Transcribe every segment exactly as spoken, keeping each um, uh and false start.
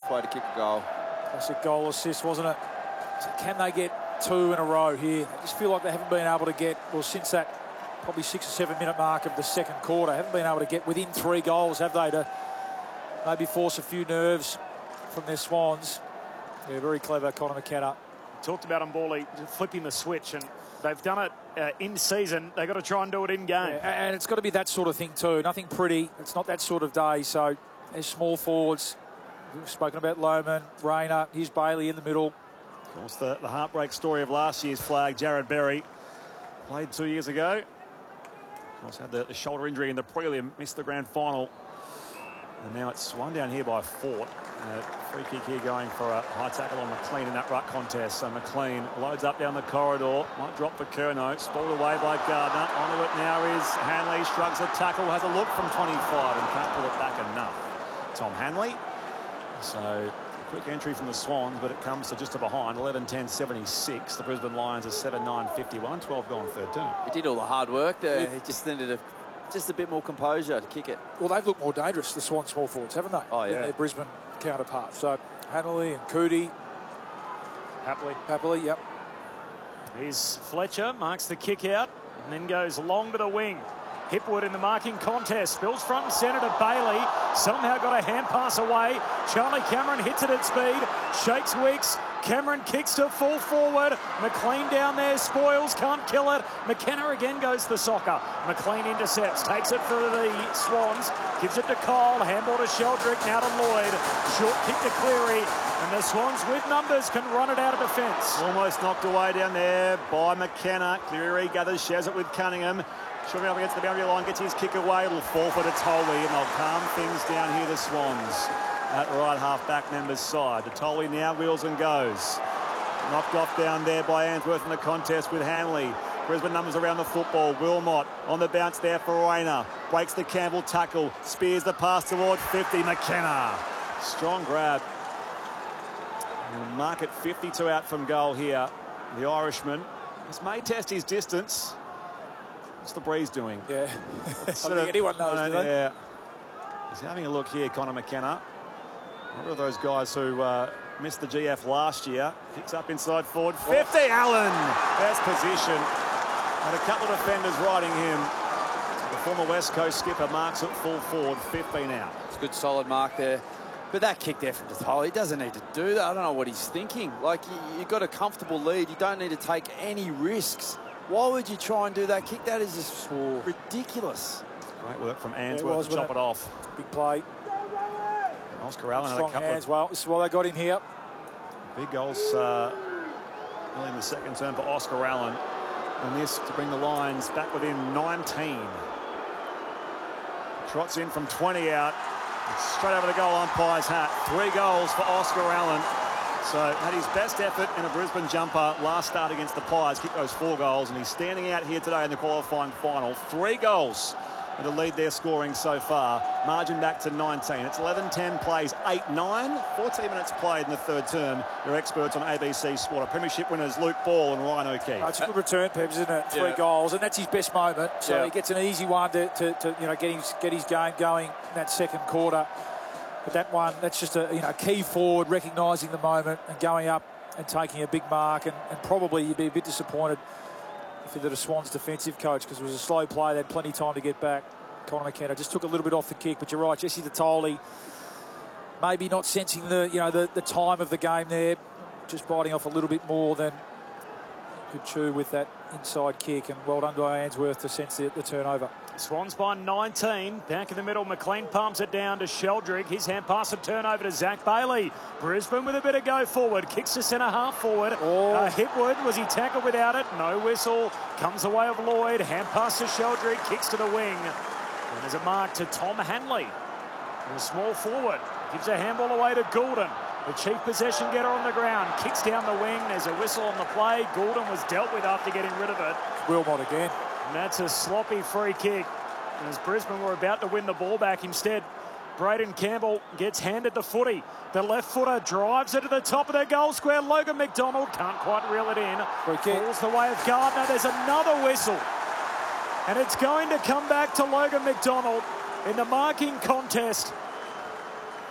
play to kick a goal. Classic goal assist, wasn't it? So can they get two in a row here? I just feel like they haven't been able to get, well, since that probably six or seven minute mark of the second quarter, haven't been able to get within three goals, have they, to maybe force a few nerves from their Swans. Yeah, very clever, Connor McKenna. Talked about Mboli flipping the switch, and they've done it uh, in season. They've got to try and do it in game. Yeah, and it's got to be that sort of thing too. Nothing pretty. It's not that sort of day. So there's small forwards. We've spoken about Lohman, Rayner, here's Bailey in the middle. Of course, the, the heartbreak story of last year's flag, Jared Berry, played two years ago. Of course, had the, the shoulder injury in the prelim, missed the grand final. And now it's one down here by Fort. Uh, free kick here going for a high tackle on McLean in that ruck contest. So McLean loads up down the corridor. Might drop for Curnow. Spoiled away by Gardner. Onto it now is Hanley. Shrugs the tackle. Has a look from twenty-five and can't pull it back enough. Tom Hanley. So quick entry from the Swans, but it comes to just a behind. eleven ten seventy-six. The Brisbane Lions are seven nine fifty-one. twelve gone thirteen. He did all the hard work there. He just needed a just a bit more composure to kick it. Well, they've looked more dangerous, the Swan small forwards, haven't they? Oh, yeah. Their Brisbane counterparts. So Hanley and Cootie. Happily. Happily, yep. Here's Fletcher, marks the kick out, and then goes long to the wing. Hipwood in the marking contest, spills front and centre to Bailey. Somehow got a hand pass away. Charlie Cameron hits it at speed, shakes Weeks. Cameron kicks to full forward. McLean down there, spoils, can't kill it. McKenna again goes the soccer. McLean intercepts, takes it for the Swans, gives it to Cole, handball to Sheldrick, now to Lloyd. Short kick to Cleary, and the Swans with numbers can run it out of defence. Almost knocked away down there by McKenna. Cleary gathers, shares it with Cunningham. Shoving up against the boundary line, gets his kick away. It'll fall for Tolly, and they'll calm things down here, the Swans. At right half-back member's side. Tolly now wheels and goes. Knocked off down there by Ainsworth in the contest with Hanley. Brisbane numbers around the football. Wilmot on the bounce there for Rayner. Breaks the Campbell tackle. Spears the pass toward fifty. McKenna. Strong grab. And mark at fifty-two out from goal here. The Irishman. This may test his distance. What's the breeze doing? Yeah. I don't think anyone knows, uh, do they? Yeah. He's having a look here, Connor McKenna. One of those guys who uh, missed the G F last year. Kicks up inside forward. fifty, Allen. Best position. And a couple of defenders riding him. The former West Coast skipper marks it full forward. fifteen out. It's a good solid mark there. But that kick there from Tolly, he doesn't need to do that. I don't know what he's thinking. Like, you, you've got a comfortable lead. You don't need to take any risks. Why would you try and do that kick? That is just ridiculous. Great work from Ainsworth to chop it off. Big play. Oscar Allen had a Strong couple hands. of Well, this is why they got him here. big goals uh, early in the second term for Oscar Allen. And this to bring the Lions back within nineteen. Trots in from twenty out. Straight over the goal umpire's hat. Three goals for Oscar Allen. So had his best effort in a Brisbane jumper last start against the Pies. Kicked those four goals, and he's standing out here today in the qualifying final. Three goals to lead their scoring so far. Margin back to nineteen. It's eleven ten plays, eight nine. fourteen minutes played in the third term. Your experts on A B C Sport. Our premiership winners Luke Ball and Ryan O'Keefe. Oh, it's a good return, Pebs, isn't it? Three Yeah. goals, and that's his best moment. So Yeah. he gets an easy one to, to, to you know get his get his game going in that second quarter. But that one, that's just a you know key forward recognising the moment and going up and taking a big mark. And, and probably you'd be a bit disappointed if you're the Swans defensive coach, because it was a slow play. They had plenty of time to get back. Connor McKenna just took a little bit off the kick, but you're right, Jesse Tolly maybe not sensing the you know the, the time of the game there, just biting off a little bit more than could chew with that inside kick, and well done by Ainsworth to sense the, the turnover. Swans by nineteen. Back in the middle, McLean pumps it down to Sheldrick. His hand pass and turnover to Zach Bailey. Brisbane with a bit of go forward. Kicks to centre half forward. Oh. Uh, Hipwood, was he tackled without it? No whistle. Comes away of Lloyd. Hand pass to Sheldrick. Kicks to the wing. And there's a mark to Tom Hanley. And a small forward. Gives a handball away to Goulden. The chief possession getter on the ground. Kicks down the wing. There's a whistle on the play. Goulden was dealt with after getting rid of it. Wilmot again. And that's a sloppy free kick. And as Brisbane were about to win the ball back, instead, Braden Campbell gets handed the footy. The left footer drives it to the top of the goal square. Logan McDonald can't quite reel it in. Falls the way of Gardner. There's another whistle. And it's going to come back to Logan McDonald in the marking contest.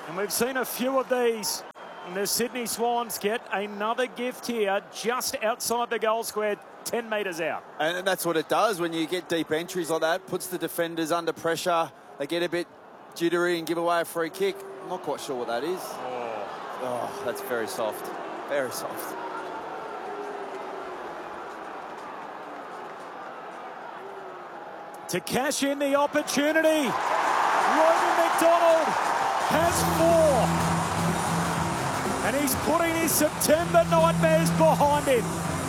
And we've seen a few of these. And the Sydney Swans get another gift here just outside the goal square, ten metres out. And that's what it does when you get deep entries like that. Puts the defenders under pressure. They get a bit jittery and give away a free kick. I'm not quite sure what that is. Oh, oh that's very soft. Very soft. To cash in the opportunity, Logan McDonald has four. And he's putting his September nightmares behind him.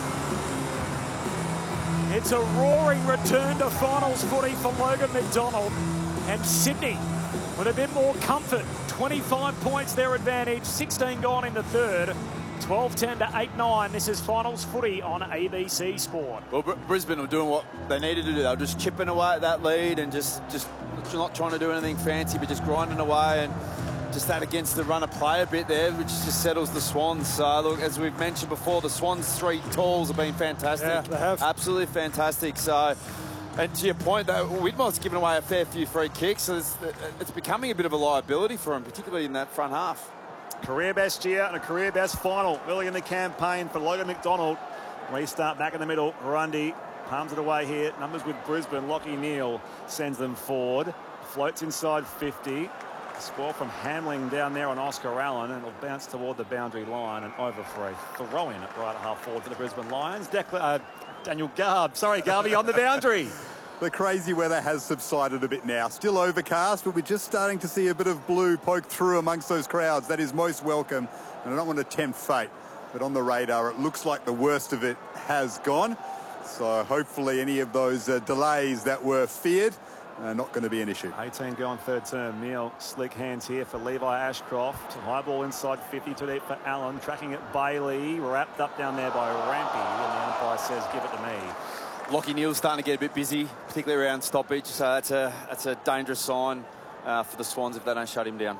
It's a roaring return to finals footy for Logan McDonald. And Sydney with a bit more comfort. twenty-five points their advantage, sixteen gone in the third. twelve ten to eight nine. This is finals footy on A B C Sport. Well, Br Brisbane were doing what they needed to do. They were just chipping away at that lead and just, just not trying to do anything fancy, but just grinding away. And just that against the run of play a bit there, which just settles the Swans. So, look, as we've mentioned before, the Swans' three tools have been fantastic. Yeah, they have. Absolutely fantastic. So, and to your point, though, Widmore's given away a fair few free kicks, so it's, it's becoming a bit of a liability for him, particularly in that front half. Career best year and a career best final early in the campaign for Logan McDonald. Restart back in the middle. Grundy palms it away here. Numbers with Brisbane. Lachie Neale sends them forward. Floats inside fifty. Score from Hamling down there on Oscar Allen, and it'll bounce toward the boundary line and over for a throw in at right half forward for the Brisbane Lions. Decla uh, Daniel Garb, sorry, Garby on the boundary. The crazy weather has subsided a bit now. Still overcast, but we're just starting to see a bit of blue poke through amongst those crowds. That is most welcome, and I don't want to tempt fate, but on the radar, it looks like the worst of it has gone. So hopefully any of those uh, delays that were feared Uh, not going to be an issue. eighteen gone third term. Neale, slick hands here for Levi Ashcroft. High ball inside fifty, too deep for Allen. Tracking it Bailey, wrapped up down there by Rampy. And the umpire says, give it to me. Lachie Neale's starting to get a bit busy, particularly around stoppage. So that's a, that's a dangerous sign uh, for the Swans if they don't shut him down.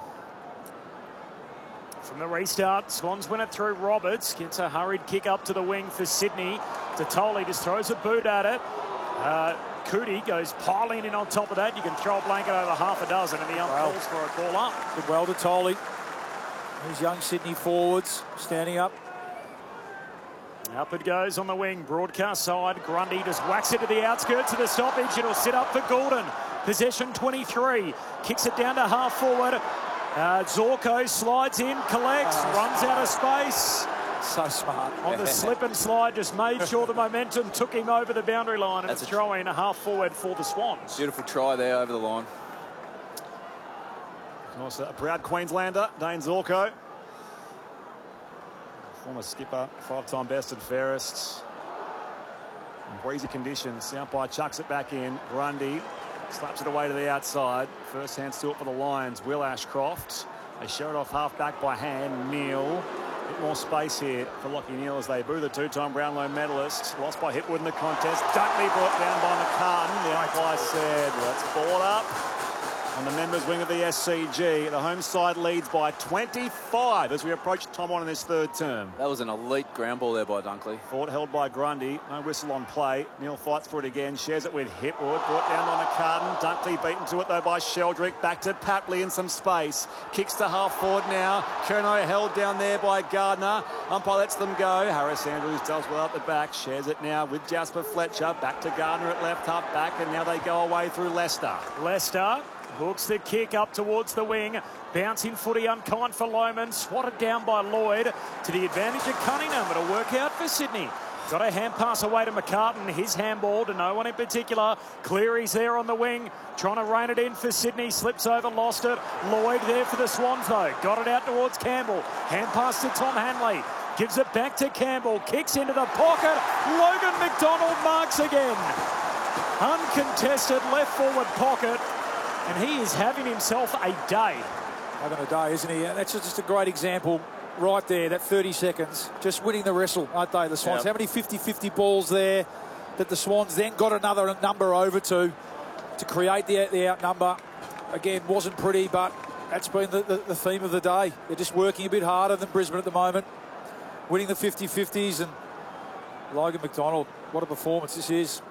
From the restart, Swans win it through Roberts. Gets a hurried kick up to the wing for Sydney. Tatoli just throws a boot at it. Uh, Cootie goes piling in on top of that. You can throw a blanket over half a dozen, and the ump Well, calls for a call up. Good well to Tolley. These young Sydney forwards standing up. Up it goes on the wing. Broadcast side. Grundy just whacks it to the outskirts of the stoppage. It'll sit up for Goulden. Possession twenty-three. Kicks it down to half forward. Uh, Zorko slides in, collects, Oh, runs out of space. So smart. On the slip and slide, just made sure the momentum took him over the boundary line, and That's it's a throw in a half forward for the Swans. Beautiful try there over the line. Also a proud Queenslander, Dane Zorko. Former skipper, five-time best and fairest. In breezy conditions, the umpire chucks it back in. Grundy slaps it away to the outside. First hand still for the Lions, Will Ashcroft. They show it off half back by hand. Neale. Bit more space here for Lachie Neale as they boo the two-time Brownlow medalist. Lost by Hipwood in the contest. Dunkley brought down by McCartan. The umpire said, let's ball up. On the members' wing of the S C G, the home side leads by twenty-five as we approach time on in this third term. That was an elite ground ball there by Dunkley. Ford held by Grundy. No whistle on play. Neale fights for it again. Shares it with Hipwood. Brought down by McCartan. Dunkley beaten to it though by Sheldrick. Back to Papley in some space. Kicks to half forward now. Kerno held down there by Gardner. Umpire lets them go. Harris Andrews does well at the back. Shares it now with Jasper Fletcher. Back to Gardner at left half back. And now they go away through Leicester. Leicester hooks the kick up towards the wing. Bouncing footy unkind for Lohmann. Swatted down by Lloyd to the advantage of Cunningham. It'll work out for Sydney. Got a hand pass away to McCartan. His handball to no one in particular. Cleary's there on the wing. Trying to rein it in for Sydney. Slips over, lost it. Lloyd there for the Swans though. Got it out towards Campbell. Hand pass to Tom Hanley. Gives it back to Campbell. Kicks into the pocket. Logan McDonald marks again. Uncontested left forward pocket. And he is having himself a day. Having a day, isn't he? That's just a great example right there, that thirty seconds. Just winning the wrestle, aren't they, the Swans? Yep. How many fifty fifty balls there that the Swans then got another number over to, to create the, the outnumber. Again, wasn't pretty, but that's been the, the, the theme of the day. They're just working a bit harder than Brisbane at the moment. Winning the fifty fifties, and Logan McDonald, what a performance this is.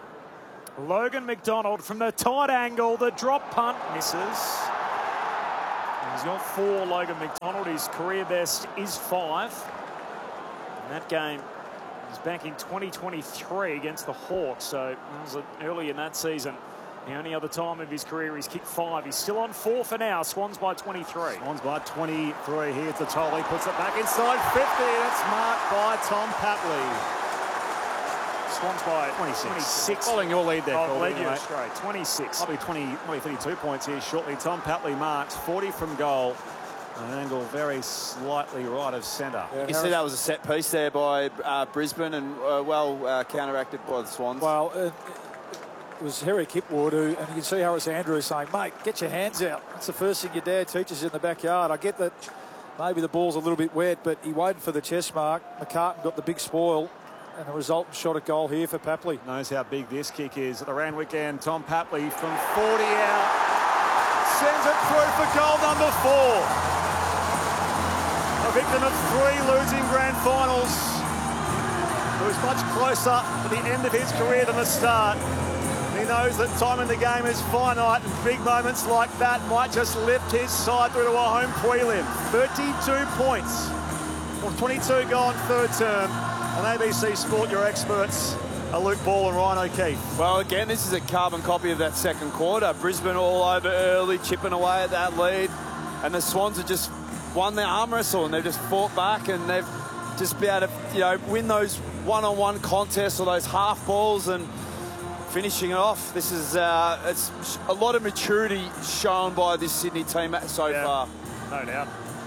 Logan McDonald from the tight angle, the drop punt misses. He's got four, Logan McDonald. His career best is five. And that game is back in twenty twenty-three against the Hawks, so it was early in that season. The only other time of his career he's kicked five. He's still on four for now. Swans by twenty-three. Swans by twenty-three. Here's the Tolley. Puts it back inside fifty. And it's marked by Tom Papley. Swans by twenty-six. twenty-six. Following your lead there, Oh, Colby, lead you mate. straight. twenty-six. Probably twenty, probably thirty-two points here shortly. Tom Papley marks forty from goal. An angle very slightly right of centre. Yeah, You see that was a set piece there by uh, Brisbane and uh, well uh, counteracted by the Swans. Well, it, it was Harry Kipwood who, and you can see Harris Andrews saying, mate, get your hands out. That's the first thing your dad teaches you in the backyard. I get that maybe the ball's a little bit wet, but he waited for the chest mark. McCartan got the big spoil, and the resultant shot at goal here for Papley. Knows how big this kick is. At the Randwick end, Tom Papley from forty out. Sends it through for goal number four. A victim of three losing grand finals. He was much closer to the end of his career than the start. He knows that time in the game is finite, and big moments like that might just lift his side through to a home prelim. thirty-two points, or twenty-two gone third term. On A B C Sport, your experts are Luke Ball and Ryan O'Keefe. Well, again, this is a carbon copy of that second quarter. Brisbane all over early, chipping away at that lead, and the Swans have just won their arm wrestle, and they've just fought back, and they've just been able to, you know, win those one-on-one contests or those half balls and finishing it off. This is uh, it's a lot of maturity shown by this Sydney team so Yeah, far. no doubt.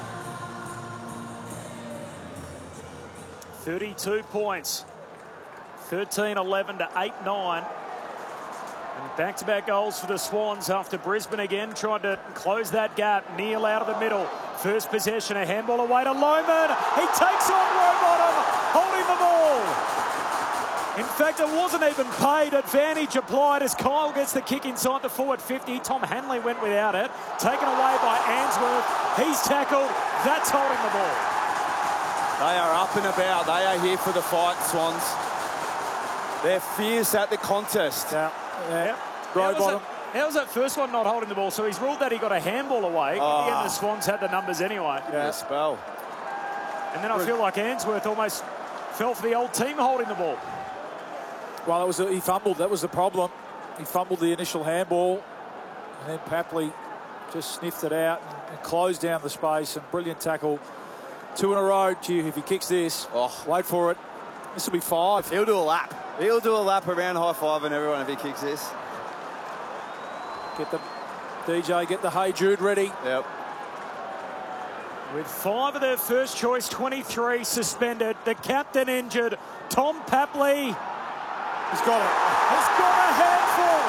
thirty-two points. thirteen eleven to eight nine. And back-to-back goals for the Swans after Brisbane again tried to close that gap. Neil out of the middle. First possession, a handball away to Lohman. He takes on Rowbottom, holding the ball. In fact, it wasn't even paid. Advantage applied as Kyle gets the kick inside the forward fifty. Tom Hanley went without it. Taken away by Answorth. He's tackled. That's holding the ball. They are up and about. They are here for the fight, Swans. They're fierce at the contest. Yeah, yeah. Yep. How was, Rowbottom. that, how was that first one not holding the ball? So he's ruled that he got a handball away. Oh. In the end, the Swans had the numbers anyway. Yeah, spell. And then I feel like Answorth almost fell for the old team holding the ball. Well, that was a, he fumbled. That was the problem. He fumbled the initial handball, and then Papley just sniffed it out and, and closed down the space. And brilliant tackle. Two in a row. Gee, if he kicks this, oh, wait for it. This will be five. He'll do a lap. He'll do a lap around high five and everyone if he kicks this. Get the D J, get the Hey Jude ready. Yep. With five of their first choice, twenty-three suspended. The captain injured. Tom Papley. He's got it. Has got a handful.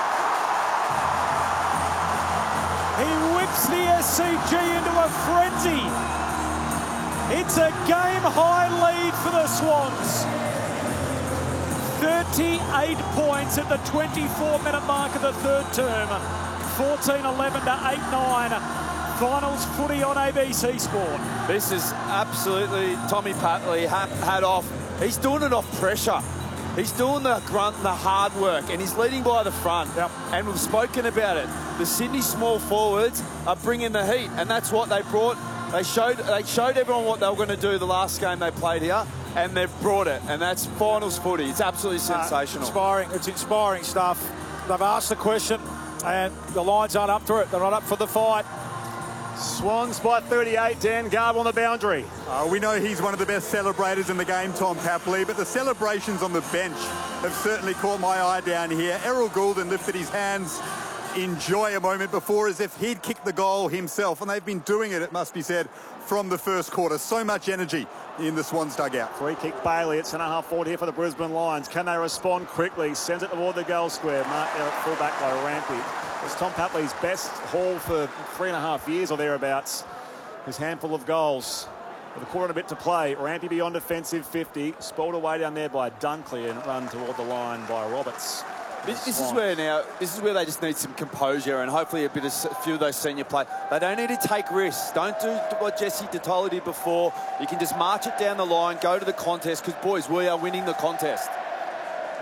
He whips the S C G into a frenzy. It's a game-high lead for the Swans. thirty-eight points at the twenty-four minute mark of the third term. fourteen eleven to eight nine. Finals footy on A B C Sport. This is absolutely Tommy Papley, hat, hat off. He's doing it off pressure. He's doing the grunt and the hard work, and he's leading by the front. Yep. And we've spoken about it. The Sydney small forwards are bringing the heat, and that's what they brought. They showed, they showed everyone what they were going to do the last game they played here, and they've brought it, and that's finals footy. It's absolutely sensational. Uh, inspiring. It's inspiring stuff. They've asked the question, and the Lions aren't up for it. They're not up for the fight. Swans by thirty-eight. Dan Garb on the boundary. Uh, we know he's one of the best celebrators in the game, Tom Papley, but the celebrations on the bench have certainly caught my eye down here. Errol Goulden lifted his hands, enjoy a moment before, as if he'd kicked the goal himself, and they've been doing it, it must be said, from the first quarter. So much energy in the Swans dugout. Free kick Bailey at centre half forward here for the Brisbane Lions. Can they respond quickly? Sends it toward the goal square. Mark there at fullback by Rampy. It's Tom Papley's best haul for three and a half years or thereabouts. His handful of goals. With a quarter and a bit to play. Rampy beyond defensive fifty. Spoiled away down there by Dunkley and run toward the line by Roberts. This, this is where now, this is where they just need some composure and hopefully a bit of a few of those senior play. They don't need to take risks. Don't do what Jesse Totola did before. You can just march it down the line, go to the contest, because boys, we are winning the contest.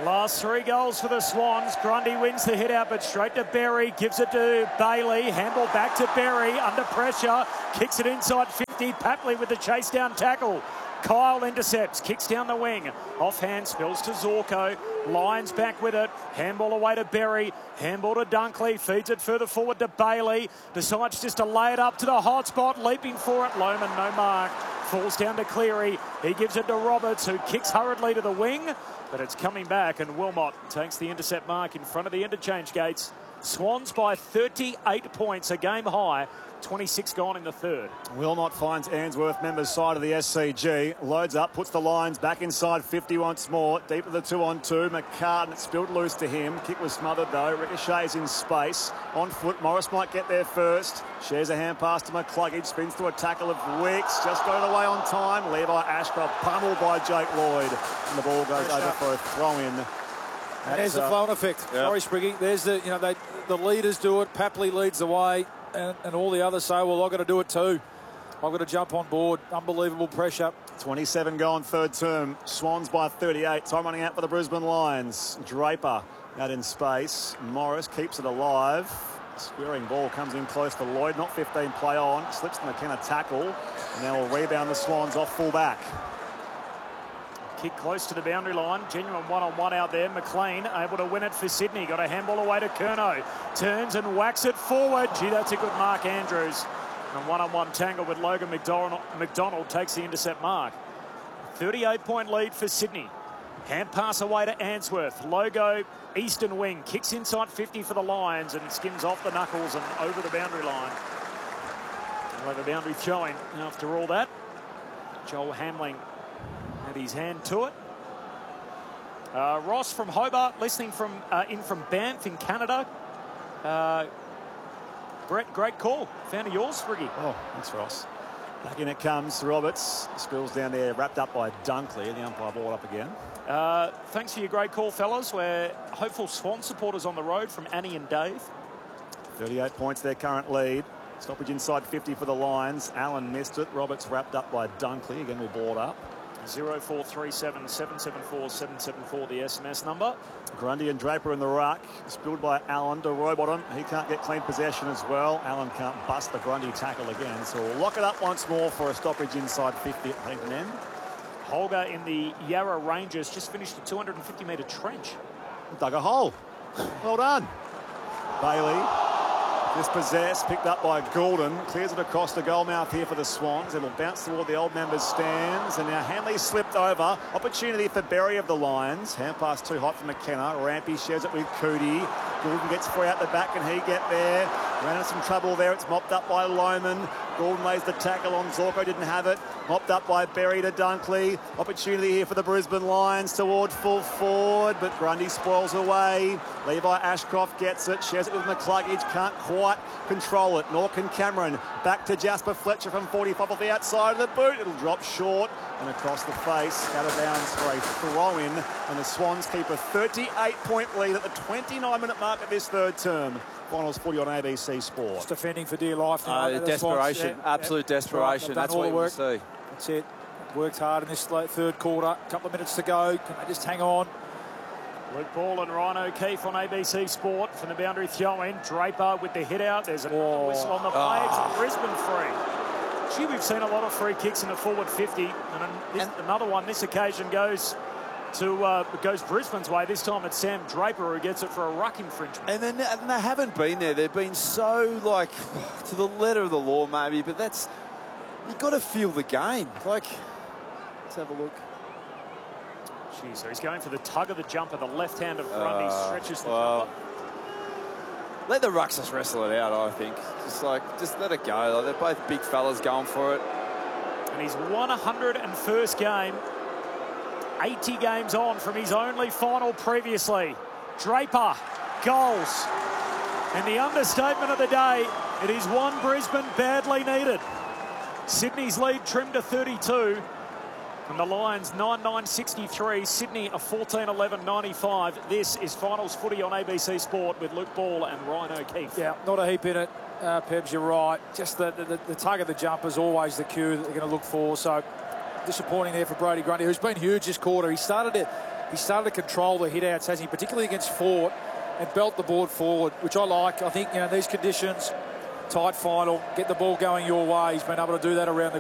Last three goals for the Swans. Grundy wins the hit out, but straight to Berry. Gives it to Bailey. Handball back to Berry. Under pressure. Kicks it inside fifty. Papley with the chase down tackle. Kyle intercepts. Kicks down the wing. Offhand spills to Zorko. Lions back with it. Handball away to Berry. Handball to Dunkley. Feeds it further forward to Bailey. Decides just to lay it up to the hot spot. Leaping for it. Lohmann, no mark. Falls down to Cleary. He gives it to Roberts, who kicks hurriedly to the wing. But it's coming back, and Wilmot takes the intercept mark in front of the interchange gates. Swans by thirty-eight points, a game high. twenty-six gone in the third. Wilmot finds Ainsworth, members side of the S C G. Loads up, puts the Lions back inside fifty once more. Deep of the two on two. McCartan spilled loose to him. Kick was smothered though. Ricochets in space. On foot, Morris might get there first. Shares a hand pass to McCluggage. Spins to a tackle of Wicks. Just got it away on time. Levi Ashcroft pummeled by Jake Lloyd. And the ball goes over for a throw-in. And there's the flow effect. Yep. Sorry, Spriggy. There's the, you know, they, the leaders do it. Papley leads the way. And, and all the others say, well, I've got to do it too. I've got to jump on board. Unbelievable pressure. twenty-seven gone third term. Swans by thirty-eight. Time running out for the Brisbane Lions. Draper out in space. Morris keeps it alive. Squaring ball comes in close to Lloyd. Not fifteen play on. Slips to McKenna tackle. And now will rebound the Swans off full back. Kick close to the boundary line. Genuine one-on-one out there. McLean able to win it for Sydney. Got a handball away to Curnow. Turns and whacks it forward. Gee, that's a good mark, Andrews. And one-on-one tangle with Logan McDonald. McDonald takes the intercept mark. thirty-eight point lead for Sydney. Hand pass away to Ainsworth. Logo, eastern wing. Kicks inside fifty for the Lions and skims off the knuckles and over the boundary line. Over the boundary throwing after all that. Joel Hamling had his hand to it. Uh, Ross from Hobart, listening from uh, in from Banff in Canada. Uh, Brett, great call. Fan of yours, Friggy. Oh, thanks, Ross. Back in it comes. Roberts spills down there, wrapped up by Dunkley. The umpire ball up again. Uh, thanks for your great call, fellas. We're hopeful Swan supporters on the road from Annie and Dave. thirty-eight points, their current lead. Stoppage inside fifty for the Lions. Allen missed it. Roberts wrapped up by Dunkley. Again, we'll board up. zero four three seven, seven seven four, seven seven four, the S M S number. Grundy and Draper in the ruck. Spilled by Allen to Rowbottom. He can't get clean possession as well. Allen can't bust the Grundy tackle again. So we'll lock it up once more for a stoppage inside fifty at Paddington End. Holger in the Yarra Rangers just finished a two hundred fifty metre trench. Dug a hole. Well done. Bailey. Dispossessed, picked up by Goulden, clears it across the goal mouth here for the Swans. It'll bounce toward the old members' stands, and now Hanley slipped over. Opportunity for Berry of the Lions. Hand pass too hot for McKenna. Rampy shares it with Cootie. Goulden gets free out the back. Can he get there? Ran into some trouble there. It's mopped up by Lohmann. Goulden lays the tackle on. Zorko didn't have it. Mopped up by Berry to Dunkley. Opportunity here for the Brisbane Lions toward full forward, but Grundy spoils away. Levi Ashcroft gets it. Shares it with McCluggage. Can't quite control it. Nor can Cameron. Back to Jasper Fletcher from forty-five off the outside of the boot. It'll drop short and across the face. Out of bounds for a throw-in. And the Swans keep a thirty-eight point lead at the twenty-nine minute mark of this third term. Finals footy on A B C Sport. Just defending for dear life now. Uh, desperation, yeah, absolute yeah. desperation. Right, That's all what the you work. want to see. That's it. Worked hard in this third quarter. A couple of minutes to go. Can they just hang on? Luke Ball and Ryan O'Keefe on A B C Sport from the boundary throw-in. Draper with the hit out. There's a Oh. whistle on the play. Oh. It's a Brisbane free. Gee, we've seen a lot of free kicks in the forward fifty. And, this, and another one this occasion goes to uh, goes Brisbane's way. This time it's Sam Draper who gets it for a ruck infringement. And then and they haven't been there. They've been so, like, to the letter of the law, maybe. But that's, you've got to feel the game. Like, let's have a look. Gee, so he's going for the tug of the jumper. The left hand of Grundy Uh, stretches the well, jumper. Let the rucks just wrestle it out, I think. Just, like, just let it go. Like, they're both big fellas going for it. And his one hundred first game, eighty games on from his only final previously. Draper, goals. And the understatement of the day, it is one Brisbane badly needed. Sydney's lead trimmed to thirty-two. And the Lions nine nine sixty-three, Sydney a fourteen eleven ninety-five. This is Finals Footy on A B C Sport with Luke Ball and Ryan O'Keefe. Yeah, not a heap in it. Uh, Pebs, you're right. Just the, the, the tug of the jumper is always the cue that they're going to look for. So disappointing there for Brodie Grundy, who's been huge this quarter. He started it He started to control the hit-outs, hasn't he, particularly against Fort, and belt the board forward, which I like. I think, you know, these conditions, tight final, get the ball going your way. He's been able to do that around the